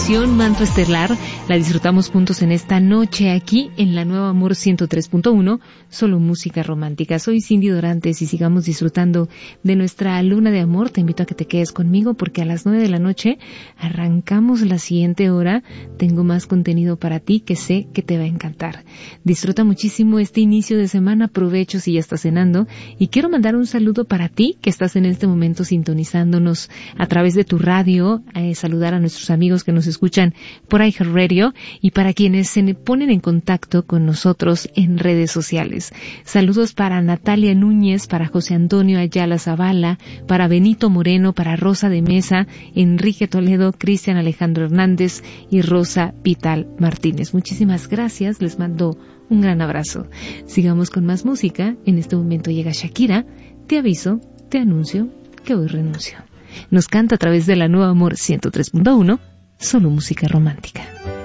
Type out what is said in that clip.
canción, Mantra Estelar, la disfrutamos juntos en esta noche aquí en la Nueva Amor 103.1, solo música romántica. Soy Cindy Dorantes y sigamos disfrutando de nuestra luna de amor. Te invito a que te quedes conmigo porque a las 9 de la noche arrancamos la siguiente hora. Tengo más contenido para ti que sé que te va a encantar. Disfruta muchísimo este inicio de semana, aprovecho si ya estás cenando y quiero mandar un saludo para ti que estás en este momento sintonizándonos a través de tu radio, saludar a nuestros amigos que nos escuchan por iHeartRadio y para quienes se ponen en contacto con nosotros en redes sociales. Saludos para Natalia Núñez, para José Antonio Ayala Zavala, para Benito Moreno, para Rosa de Mesa, Enrique Toledo, Cristian Alejandro Hernández y Rosa Vital Martínez. Muchísimas gracias, les mando un gran abrazo. Sigamos con más música. En este momento llega Shakira. Te aviso, te anuncio que hoy renuncio. Nos canta a través de la Nueva Amor 103.1, solo música romántica.